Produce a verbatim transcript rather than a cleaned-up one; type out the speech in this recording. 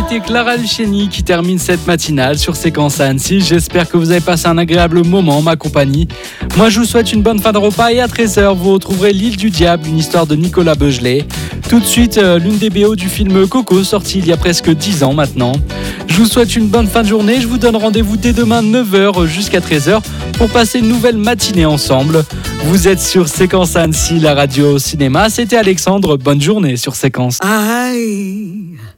c'était Clara Luciani qui termine cette matinale sur Séquence à Annecy. J'espère que vous avez passé un agréable moment en ma compagnie. Moi, je vous souhaite une bonne fin de repas et à treize heures, vous retrouverez L'île du diable, une histoire de Nicolas Beugelet. Tout de suite, euh, l'une des B O du film Coco, sorti il y a presque dix ans maintenant. Je vous souhaite une bonne fin de journée. Je vous donne rendez-vous dès demain neuf heures jusqu'à treize heures pour passer une nouvelle matinée ensemble. Vous êtes sur Séquence à Annecy, la radio au cinéma. C'était Alexandre. Bonne journée sur Séquence. I